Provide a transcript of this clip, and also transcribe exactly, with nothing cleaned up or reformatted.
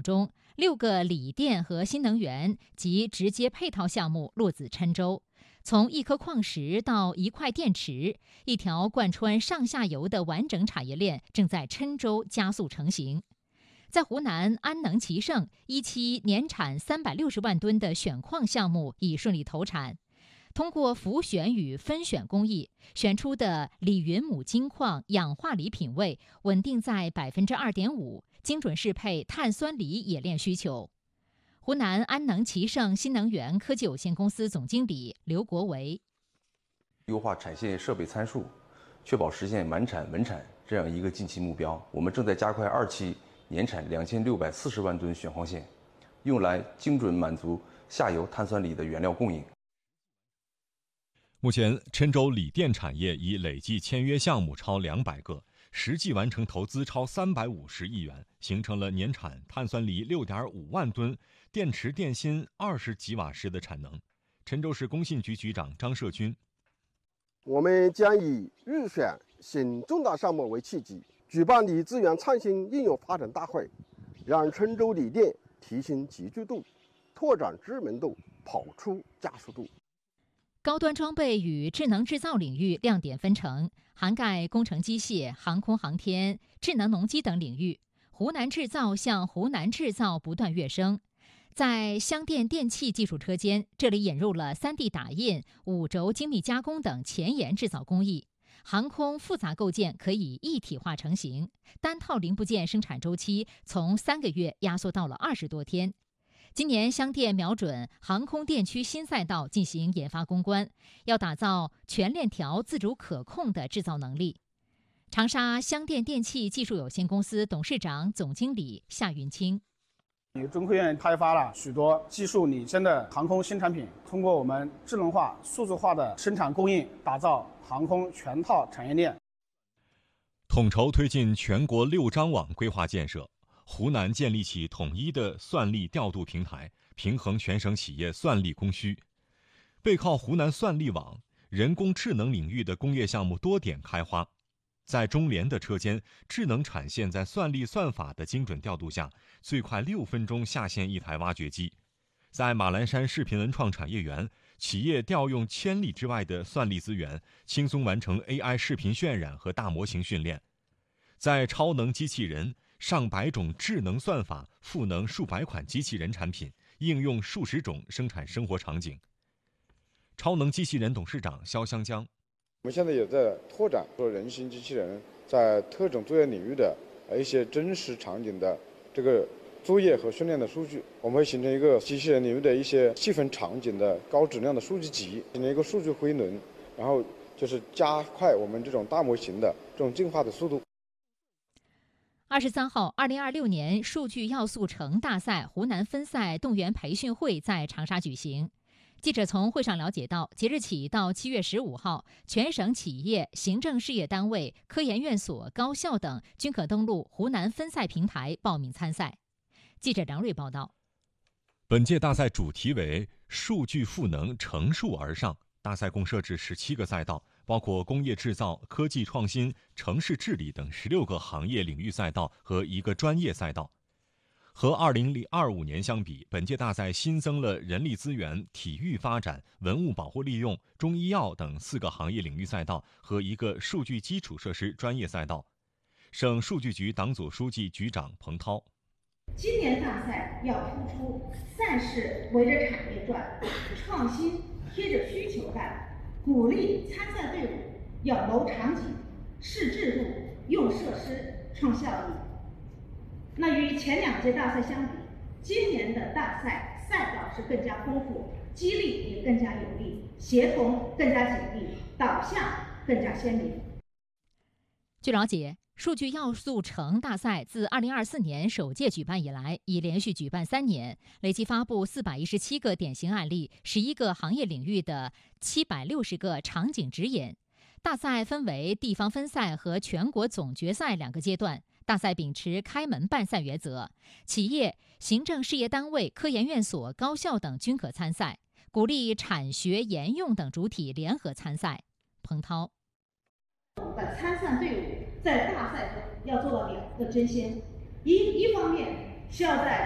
中，六个锂电和新能源及直接配套项目落子郴州。从一颗矿石到一块电池，一条贯穿上下游的完整产业链正在郴州加速成型。在湖南安能其盛，一期年产三百六十万吨的选矿项目已顺利投产。通过浮选与分选工艺，选出的锂云母金矿氧化锂品位稳定在 百分之二点五， 精准适配碳酸锂冶炼需求。湖南安能其盛新能源科技有限公司总经理刘国维： 优化产线设备参数，确保实现满产稳产这样一个近期目标。我们正在加快二期年产两千六百四十万吨选矿线，用来精准满足下游碳酸锂的原料供应。 目前，郴州锂电产业已累计签约项目超两百个，实际完成投资超三百五十亿元，形成了年产碳酸锂 六点五万吨、电池电芯二十吉瓦时的产能。郴州市工信局局长张涉军： 我们将以预选省重大项目为契机，举办锂资源创新应用发展大会，让郴州锂电提升集聚度，拓展知名度，跑出加速度。 高端装备与智能制造领域亮点纷呈，涵盖工程机械、航空航天、智能农机等领域。湖南制造向湖南制造不断跃升。在相电电气技术车间，这里引入了 三 D 打印、五轴精密加工等前沿制造工艺。航空复杂构件可以一体化成型，单套零部件生产周期从三个月压缩到了二十多天。今年相电瞄准航空电区新赛道进行研发攻关，要打造全链条自主可控的制造能力。长沙相电电气技术有限公司董事长、总经理夏云清： 中科院开发了许多技术领先的航空新产品，通过我们智能化、数字化的生产供应，打造航空全套产业链。 统筹推进全国六张网规划建设。湖南建立起统一的算力调度平台，平衡全省企业算力供需。背靠湖南算力网，人工智能领域的工业项目多点开花。在中联的车间，智能产线在算力算法的精准调度下，最快六分钟下线一台挖掘机。在马栏山视频文创产业园，企业调用千里之外的算力资源，轻松完成 A I 视频渲染和大模型训练。在超能机器人，上百种智能算法赋能数百款机器人产品，应用数十种生产生活场景。超能机器人董事长肖香江： 我们现在也在拓展说人形机器人在特种作业领域的一些真实场景的这个作业和训练的数据，我们会形成一个机器人领域的一些细分场景的高质量的数据集，形成一个数据回轮，然后就是加快我们这种大模型的这种进化的速度。 二十三号，二零二六年数据要素城大赛湖南分赛动员培训会在长沙举行。记者从会上了解到，即日起到七月十五号，全省企业、行政事业单位、科研院所、高校等均可登录湖南分赛平台报名参赛。记者梁瑞报道。 本届大赛主题为“数据赋能，乘数而上”。大赛共设置十七个赛道，包括工业制造、科技创新、城市治理等十六个行业领域赛道和一个专业赛道。和二零二五年相比，本届大赛新增了人力资源、体育发展、文物保护利用、中医药等四个行业领域赛道和一个数据基础设施专业赛道。省数据局党组书记、局长彭涛： 今年大赛要突出赛事围着产业转，创新贴着需求干，鼓励参赛队伍要谋场景、试制度、用设施、创效益。那与前两届大赛相比，今年的大赛赛道是更加丰富，激励也更加有力，协同更加紧密，导向更加鲜明。 据了解，数据要素城大赛自二零二四年首届举办以来，已连续举办三年，累计发布四百一十七个典型案例，十一个行业领域的七百六十个场景指引。大赛分为地方分赛和全国总决赛两个阶段。大赛秉持开门办赛原则，企业、行政事业单位、科研院所、高校等均可参赛，鼓励产学研用等主体联合参赛。彭涛： 的参赛队伍在大赛中要做到两个真先，一一方面是要在